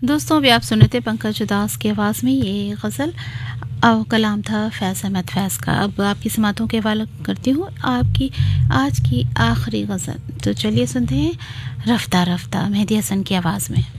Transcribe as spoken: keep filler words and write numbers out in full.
दोस्तों अभी आप सुने थे पंकज उदास की आवाज़ में ये गज़ल। अब कलाम था फैज़ अहमद फैज़ का। अब आपकी समातों के हवाले करती हूँ आपकी आज की आखिरी गज़ल। तो चलिए सुनते हैं रफ्ता रफ्ता मेहदी हसन की आवाज़ में।